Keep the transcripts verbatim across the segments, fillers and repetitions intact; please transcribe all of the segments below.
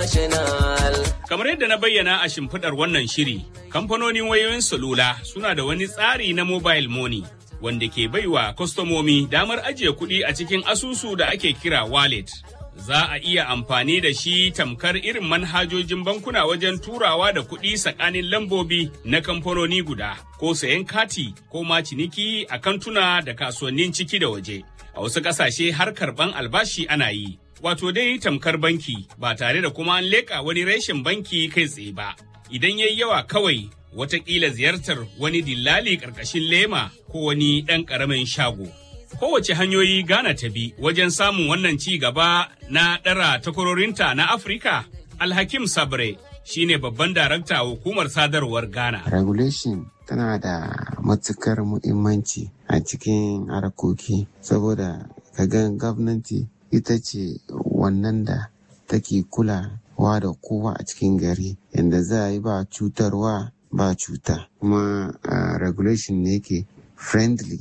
international. Kamar yadda na bayyana a shimfiɗar wannan shiri, kamfanonin wayoyin salula suna da wani tsari na mobile money wanda ke baiwa kwastomomi damar ajiye kuɗi a cikin asusu da ake kira wallet. Za a iya amfani da shi tamkar irin manhajojin bankuna wajen turawa da kuɗi tsakanin lambobi na kamfanoni guda, ko sayan kati ko ma ciniki a kantuna da kasuwannin ciki da waje. A wasu ƙasashe har karɓan albashi ana yi. Wato dai tamkar banki ba tare da kuma an leƙa wani reshen banki kai tsaye ba. Idan yayi yawa kawai watakila ziyartar wani dillali ƙarƙashin lema ko wani ɗan ƙaramin shago. Kowace hanyoyi Ghana ta bi wajen samun wannan ci gaba na ɗara takwarorinta na Afirka, Alhakim Sabre shine babban darakta hukumar sadarwar Ghana. Regulation tana da matukar muhimmanci a cikin harkoki saboda kagan gwamnati ita ce wannan da take kulawa da kowa a cikin gari yadda za a yi ba cutarwa ba cuta. Kuma uh, regulation ne ke friendly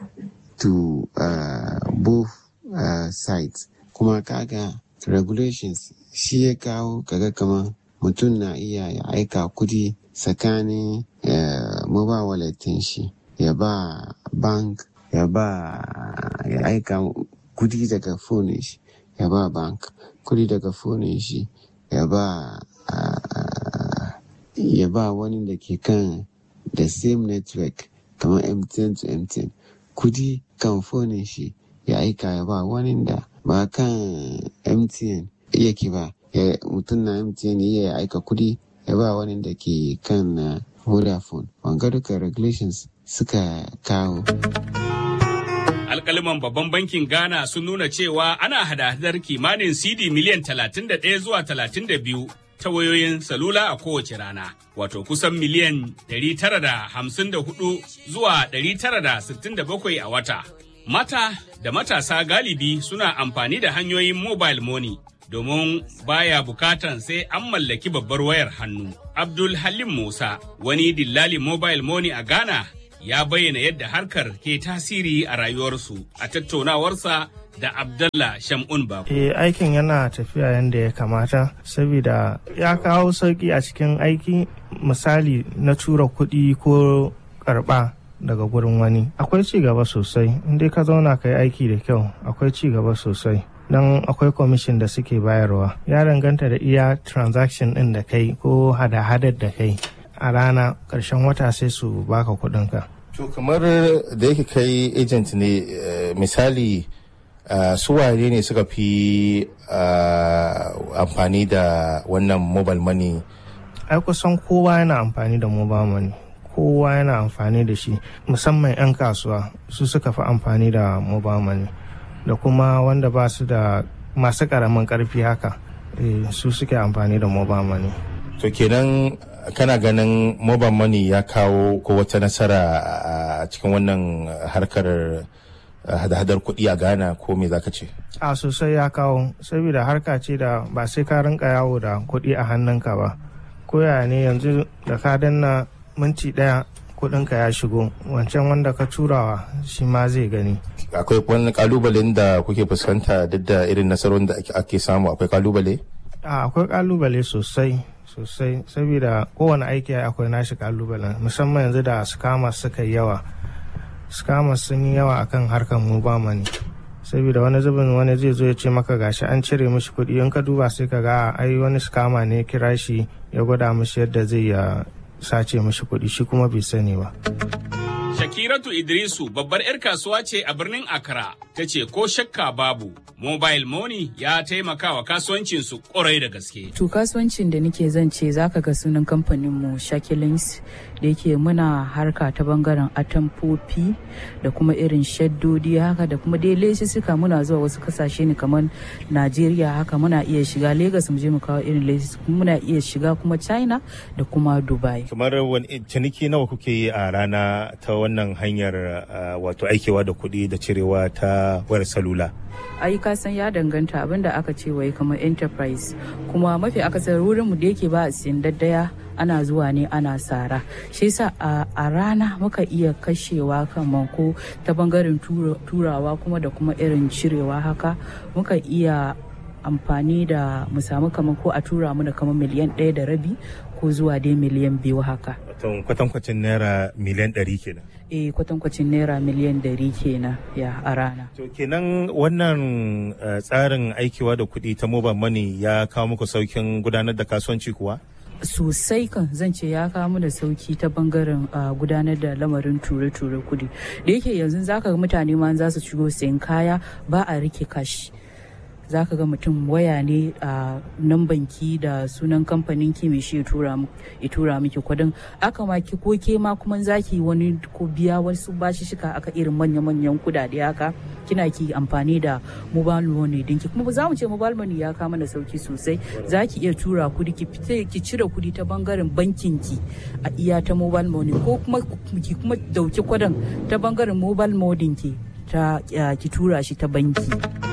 to uh, both uh, sides. Kuma kaga regulations shi ya kawo kaga kamar mutum na iya ya aika kudi tsakanin uh, mobile wallet shi ya ba bank ya ba ya aika kudi daga phone shi ya ba bank kudi daga phone shi ya ba uh, ya ba wani da ke kan the same network kamar M T N to M T N kudi kan phone shi ya aika ya ba wani da ba kan M T N yake ba mutum na M T N ya aika kudi ya ba wani da ke kan uh, Vodafone. Wanga duka regulations suka kawo. Alƙaliman babban bankin Ghana sun nuna cewa ana hada-hadar kimanin C D miliyan talatin da ɗaya zuwa talatin da biyu ta wayoyin salula a kowace rana, wato kusan miliyan ɗari tara da hamsin da hudu zuwa ɗari tara da sittin da bakwai a wata. Mata da matasa galibi suna amfani da hanyoyin mobile money domin baya bukatan sai an mallaki babbar wayar hannu. Abdul Halim Musa, wani dillali mobile money a Ghana, ya bayyana yadda harkar ke tasiri a rayuwarsu a tattaunawarsa da Abdallah Shamun Babu. Eh, aikin yana tafiya yadda ya kamata saboda ya kawo sauki a cikin aiki, misali na tura kuɗi ko karɓa daga gurin wani. Akwai ci gaba sosai, inda ka zauna ka yi aiki da kyau, akwai ci gaba sosai. Don akwai commission da suke bayarwa. Ya danganta da iya transaction ɗin da kai ko hada-hadar da kai. A rana ƙarshen wata sai su baka kuɗinka. To kamar da yake kai agent ne, misali su waye ne suka fi amfani da wannan mobile money? Ai kusan kowa yana amfani da mobile money. Kowa yana amfani da shi, musamman 'yan kasuwa su suka fi amfani da mobile money. Da kuma wanda ba su da masu ƙaramin ƙarfi haka, su suke amfani da mobile money. To kenan kana ganin mobile money ya kawo ko wata nasara a cikin wannan harkar hada-hadar kuɗi a Ghana, ko me zaka ce? A sosai ya kawo, saboda harka ce da ba sai ka rinka yawo da kuɗi a hannunka ba. Koya ne yanzu da ka danna minti ɗaya kuɗinka ya shigo, wancan wanda ka turawa shi ma zai gani. Akwai wani kalubalen da kuke fuskanta duk da irin nasarorin da ake samu? Akwai kalubale? A akwai kalubale sosai sosai saboda kowane aiki akwai nashi kalubalen, musamman yanzu da scammers suka yi yawa. Scammers sun yi yawa akan harkar mobile money, saboda wani zubin wani zai zo ya ce maka gashi an cire mishi kuɗi, in ka duba sai ka ga ai wani scammer ne kira shi ya gwada mishi yadda zai ya sace mishi kuɗi, shi kuma bai sani ba. Shakiratu Idrisu babbar 'yar kasuwa ce a birnin Accra, ta ce ko shakka babu mobile money ya taimaka wa kasuwancinsu ƙwarai da gaske. To kasuwancin da nake zan ce zaka ga sunan kamfaninmu Shakilins da yake muna harka ta bangaren atamfofi da kuma irin shaddodi haka da kuma dai suka muna zuwa wasu kasashe ne kamar Najeriya haka, muna iya shiga Lagos mu je mu kawo irin lesis, muna iya shiga kuma China da kuma Dubai. Kamar wani ciniki nawa kuke yi a rana ta wannan hanyar wato aikewa da kuɗi da cirewa ta wayar salula? Ai ka san ya danganta abinda aka ce wai kamar enterprise, kuma mafi akasar wurin mu da yake ba a siyan daddaya ana zuwa ne ana sara, shi yasa a rana muka iya kashewa kamar ko ta bangaren turawa kuma da kuma irin cirewa haka muka iya amfani da mu samu kamar ko a tura mu da kamar miliyan ɗaya da rabi ko zuwa dai miliyan biyu haka. Kwatankwacin naira miliyan ɗari kenan. Eh kwatankwacin naira miliyan ɗari kenan ya a rana. To kenan wannan tsarin aikiwa da kuɗi ta mobile money ya kawo muku saukin gudanar da kasuwanci kuwa? Sosai kan zan ce ya kawo mu da sauki ta bangaren gudanar da lamarin ture-ture kudi da yake yanzu zaka ga mutane ma za su shigo sayan kaya ba a rike kashi zaka ga mutum waya ne a nan banki da sunan kamfanin ki mai shi ya tura miki kudin aka ma ki ko ke ma kuma zaki wani ko biya wasu bashi shika aka irin manya-manyan kudade haka kina ki amfani da mobile money dinki kuma za mu ce mobile money ya kama da sauki sosai zaki iya tura kudi ki fita ki cire kudi ta bangaren bankin ki a iya ta mobile money ko kuma ki kuma dauki kudin ta bangaren mobile money ki ta ki tura shi ta banki.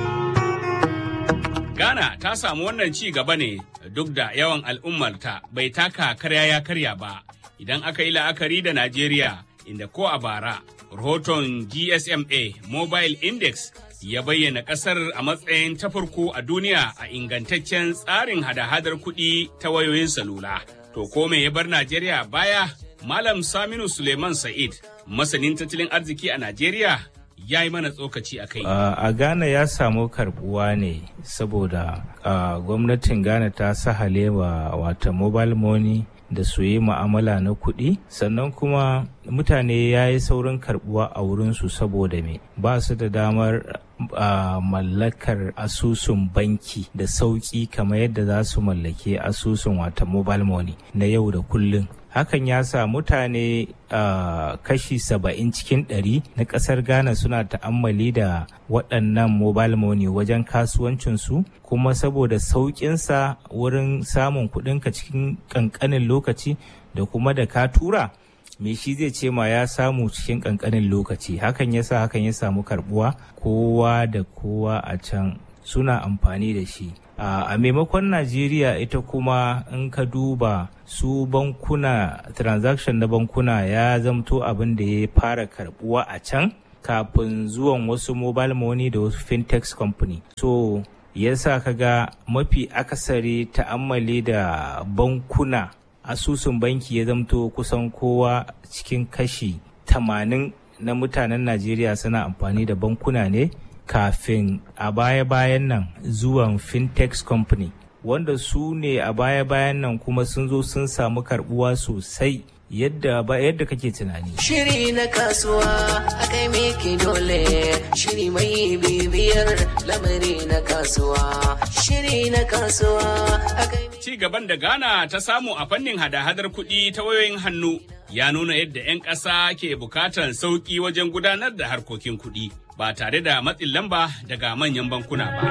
Ghana ta samu wannan ci gaba ne duk da yawan al'ummarta bai taka karya ya karya ba idan aka yi la'akari da Najeriya inda ko a bara rahoton G S M A Mobile Index ya bayyana kasar a matsayin ta farko a duniya a ingantaccen tsarin hada-hadar kuɗi ta wayoyin salula. To ko me ya bar Najeriya baya? Malam Saminu Suleiman Sa'id, masanin tattalin arziki a Najeriya, ya yi mana tsokaci a kai. Uh, a Ghana ya samu karbuwa ne saboda uh, gwamnatin Ghana ta sahale wa wata mobile money da su yi ma'amala na kuɗi sannan kuma mutane ya yi saurin karbuwa a wurinsu saboda me ba su da damar uh, mallakar asusun banki da sauƙi kamar yadda za su mallake asusun wata mobile money na yau da kullum. Hakan ya sa mutane uh, kashi saba'in cikin ɗari na ƙasar Ghana suna ta'ammali da waɗannan mobile money wajen kasuwancinsu kuma saboda sauƙinsa wurin samun kuɗinka cikin ƙanƙanin lokaci da kuma da ka tura me shi zai ce ma ya samu cikin ƙanƙanin lokaci hakan ya sa hakan ya samu karɓuwa kowa da kowa a can suna amfani da shi. Uh, a maimakon Najeriya ita kuma in ka duba su bankuna transaction na bankuna ya zamto abin da ya fara karbuwa a can kafin zuwan wasu mobile money da wasu fintech company. So yasa kaga mafi akasari ta'ammali da bankuna asusun banki ya zamto kusan kowa cikin kashi tamanin na mutanen Najeriya suna amfani da bankuna ne kafin a baya-bayan nan zuwan fintech company wanda su ne a baya-bayan nan kuma sun zo sun samu karbuwa sosai yadda ba yadda kake tunani. Shiri na kasuwa akai miki dole shiri mai bibiyar lamari na kasuwa shiri na kasuwa akai ci gaban da Ghana ta samu a fannin hada-hadar kuɗi ta wayoyin hannu ya nuna yadda 'yan ƙasa ke bukatar sauƙi wajen gudanar da harkokin kuɗi ba tare da matsin lamba daga manyan bankuna ba.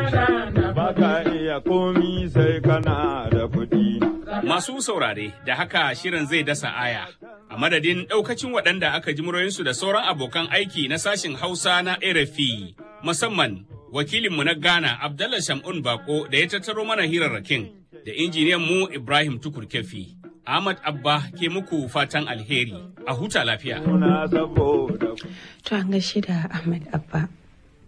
Baka iya komi sai kana da kuɗi. Masu saurare da haka shirin zai dasa aya. A madadin ɗaukacin waɗanda aka ji muryoyinsu da sauran abokan aiki na sashin Hausa na R F I, musamman wakilinmu na Ghana Abdallah Shamun Bako da ya tattaro mana hirarrakin da injiniyan mu Ibrahim Tukur Kefi. Ahmad Abba ke muku fatan alheri a huta lafiya. Muna saboda To an gaishe da Ahmad Abba.